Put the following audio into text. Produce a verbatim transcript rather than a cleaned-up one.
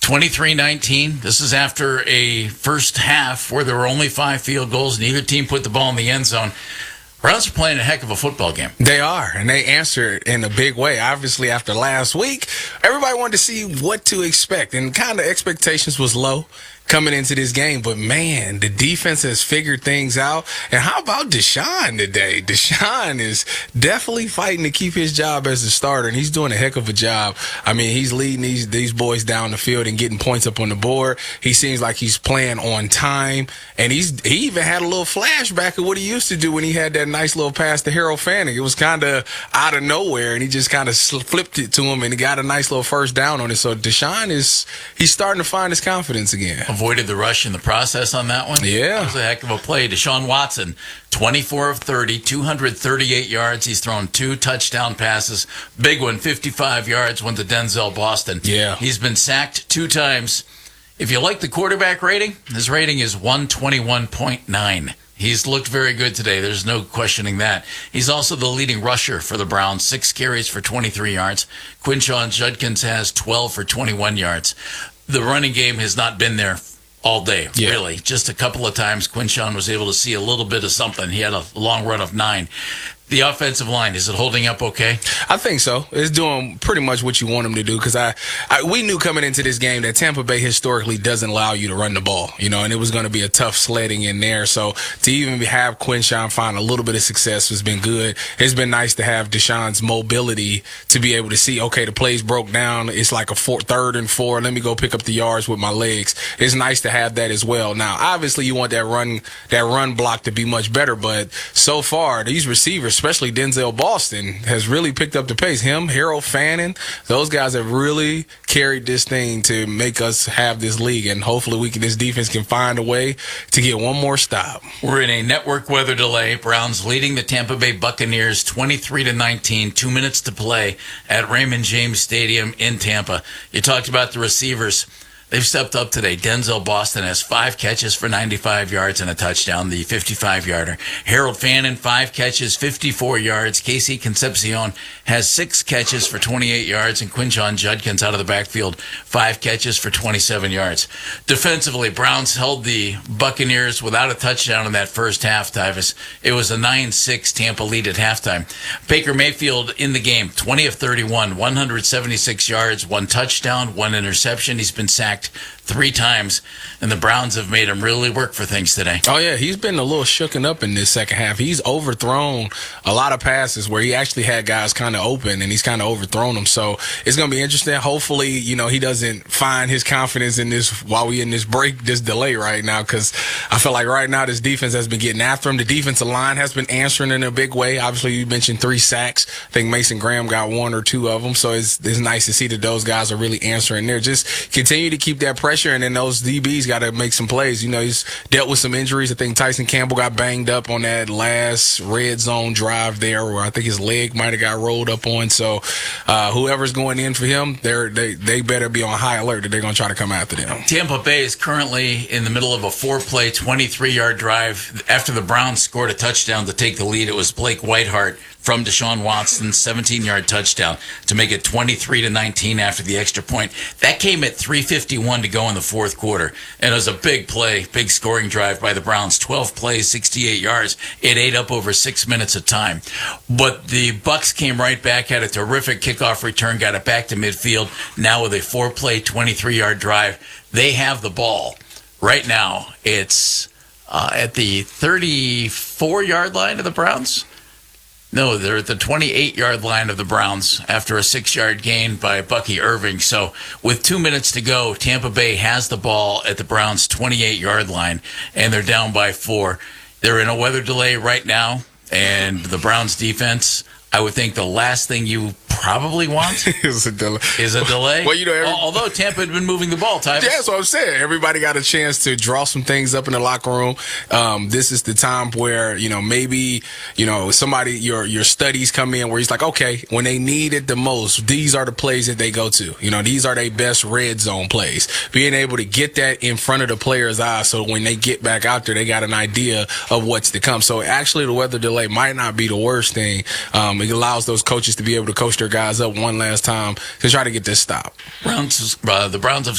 twenty-three nineteen. This is after a first half where there were only five field goals. Neither team put the ball in the end zone. Browns are playing a heck of a football game. They are, and they answered in a big way. Obviously, after last week, everybody wanted to see what to expect, and kind of expectations was low coming into this game. But, man, the defense has figured things out. And how about Deshaun today? Deshaun is definitely fighting to keep his job as the starter, and he's doing a heck of a job. I mean, he's leading these, these boys down the field and getting points up on the board. He seems like he's playing on time, and he's he even had a little flashback of what he used to do when he had that nice little pass to Harold Fanning. It was kind of out of nowhere, and he just kind of flipped it to him, and he got a nice little first down on it. So Deshaun is he's starting to find his confidence again. Avoided the rush in the process on that one. Yeah. That was a heck of a play. Deshaun Watson, twenty-four of thirty, two hundred thirty-eight yards. He's thrown two touchdown passes. Big one, fifty-five yards, one to Denzel Boston. Yeah. He's been sacked two times. If you like the quarterback rating, his rating is one twenty-one point nine. He's looked very good today. There's no questioning that. He's also the leading rusher for the Browns, six carries for twenty-three yards. Quinshon Judkins has twelve for twenty-one yards. The running game has not been there all day, yeah. really. Just a couple of times Quinshon was able to see a little bit of something. He had a long run of nine. The offensive line, is it holding up okay? I think so. It's doing pretty much what you want them to do, because I, I we knew coming into this game that Tampa Bay historically doesn't allow you to run the ball, you know, and it was going to be a tough sledding in there. So to even have Quinshon find a little bit of success has been good. It's been nice to have Deshaun's mobility to be able to see, okay, the plays broke down. It's like a four, third and four. Let me go pick up the yards with my legs. It's nice to have that as well. Now, obviously, you want that run that run block to be much better, but so far, these receivers, especially Denzel Boston, has really picked up the pace. Him, Harold Fanning, those guys have really carried this thing to make us have this league, and hopefully we can, this defense can find a way to get one more stop. We're in a network weather delay. Browns leading the Tampa Bay Buccaneers twenty-three to nineteen, two minutes to play at Raymond James Stadium in Tampa. You talked about the receivers. They've stepped up today. Denzel Boston has five catches for ninety-five yards and a touchdown, the fifty-five-yarder. Harold Fannin, five catches, fifty-four yards. Casey Concepcion has six catches for twenty-eight yards, and Quinshon Judkins out of the backfield, five catches for twenty-seven yards. Defensively, Browns held the Buccaneers without a touchdown in that first half, Tyvis. It was a nine six Tampa lead at halftime. Baker Mayfield in the game, twenty of thirty-one, one hundred seventy-six yards, one touchdown, one interception. He's been sacked three times, and the Browns have made him really work for things today. Oh, yeah, he's been a little shooken up in this second half. He's overthrown a lot of passes where he actually had guys kind of open, and he's kind of overthrown them. So it's going to be interesting. Hopefully, you know, he doesn't find his confidence in this while we in this break, this delay right now, because I feel like right now this defense has been getting after him. The defensive line has been answering in a big way. Obviously, you mentioned three sacks. I think Mason Graham got one or two of them, so it's, it's nice to see that those guys are really answering there. Just continue to keep that pressure, and then those D Bs got to make some plays. You know, he's dealt with some injuries. I think Tyson Campbell got banged up on that last red zone drive there, where I think his leg might have got rolled up on. So uh, whoever's going in for him, they're, they they better be on high alert that they're going to try to come after them. Tampa Bay is currently in the middle of a four-play, twenty-three-yard drive. After the Browns scored a touchdown to take the lead, it was Blake Whiteheart from Deshaun Watson's seventeen-yard touchdown to make it twenty-three to nineteen after the extra point. That came at three fifty-one to go in the fourth quarter, and it was a big play, big scoring drive by the Browns. twelve plays, sixty-eight yards. It ate up over six minutes of time. But the Bucs came right back, had a terrific kickoff return, got it back to midfield. Now with a four-play, twenty-three-yard drive, they have the ball. Right now, it's uh, at the thirty-four-yard line of the Browns. No, they're at the twenty-eight-yard line of the Browns after a six-yard gain by Bucky Irving. So with two minutes to go, Tampa Bay has the ball at the Browns' twenty-eight-yard line, and they're down by four. They're in a weather delay right now, and the Browns defense, I would think the last thing you probably want is a delay. Is a delay. Well, you know, every, although Tampa had been moving the ball, Tyvis. Yeah, that's what I'm saying. Everybody got a chance to draw some things up in the locker room. Um, this is the time where, you know, maybe, you know, somebody, your your studies come in where he's like, okay, when they need it the most, these are the plays that they go to. You know, these are their best red zone plays. Being able to get that in front of the player's eyes, so when they get back out there, they got an idea of what's to come. So actually, the weather delay might not be the worst thing. Um, it allows those coaches to be able to coach their guys up one last time to try to get this stop. Browns, uh, the Browns have